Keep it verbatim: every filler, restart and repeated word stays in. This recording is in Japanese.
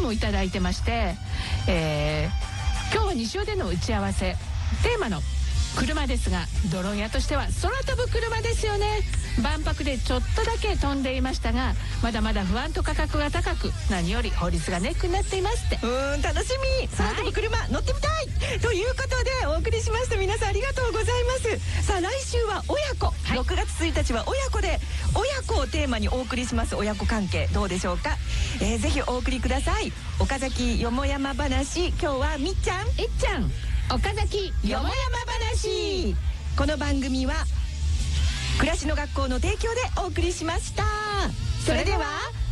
もいただいてまして、えー、今日は西尾での打ち合わせテーマの車ですが、ドローン屋としては空飛ぶ車ですよね。万博でちょっとだけ飛んでいましたが、まだまだ不安と価格が高く、何より法律がネックになっていますって。 うーん、楽しみ。空飛ぶ車、はい、乗ってみたいということでお送りしました。皆さんありがとうございます。さあ、来週は親子、はい、ろくがつついたちは親子で、親子をテーマにお送りします。親子関係どうでしょうか。えー、ぜひお送りください。岡崎よもやま話、今日はみっちゃん、 えっちゃん、岡崎よもやま話。 この番組は暮らしの学校の提供でお送りしました。それでは